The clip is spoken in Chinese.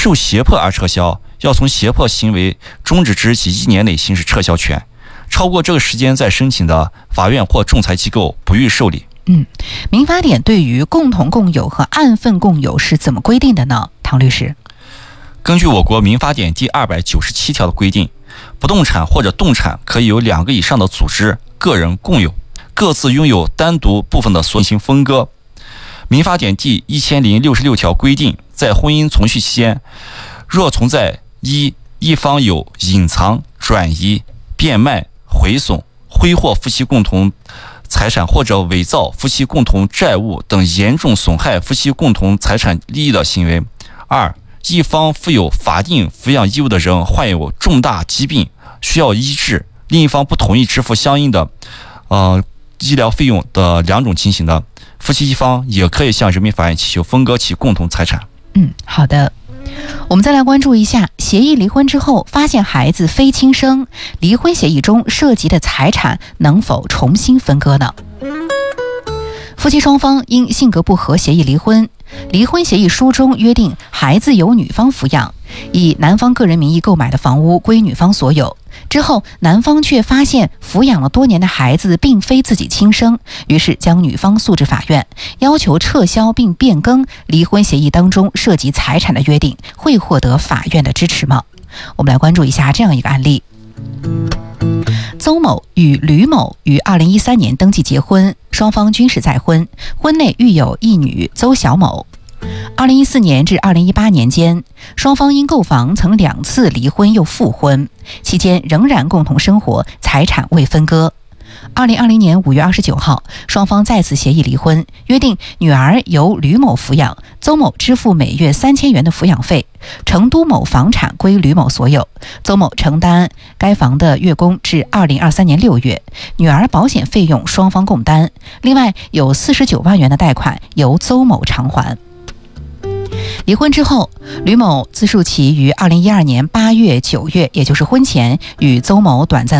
受胁迫而撤销，要从胁迫行为终止之起1年内行使撤销权，超过这个时间再申请的，法院或仲裁机构不予受理。 民法典对于共同共有和按份共有是怎么规定的呢？唐律师。 根据我国民法典第297条的规定，不动产或者动产可以由2个以上的组织、个人共有，各自拥有单独部分的所有性分割。民法典第1066条规定，在婚姻存续期间，若存在一方有隐藏、转移、变卖、毁损、挥霍夫妻共同财产或者伪造夫妻共同债务等严重损害夫妻共同财产利益的行为。2、一方负有法定抚养义务的人患有重大疾病需要医治，另一方不同意支付相应的医疗费用的2种情形的，夫妻一方也可以向人民法院祈求分割其共同财产。 好的。我们再来关注一下，协议离婚之后发现孩子非亲生，离婚协议中涉及的财产能否重新分割呢？夫妻双方因性格不合协议离婚，离婚协议书中约定孩子由女方抚养，以男方个人名义购买的房屋归女方所有。之后男方却发现抚养了多年的孩子并非自己亲生，于是将女方诉至法院，要求撤销并变更离婚协议当中涉及财产的约定，会获得法院的支持吗？我们来关注一下这样一个案例。邹某与吕某于2013年登记结婚，双方均是再婚，婚内育有一女邹小某。2014年至2018年间，双方因购房曾2次离婚又复婚，期间仍然共同生活，财产未分割。2020年5月29号，双方再次协议离婚，约定女儿由吕某抚养，邹某支付每月3000元的抚养费，成都某房产归吕某所有，邹某承担该房的月供至2023年6月，女儿保险费用双方共担，另外有49万元的贷款由邹某偿还。离婚之后，吕某自述其于2012年8月、9月，也就是婚前与邹某短暂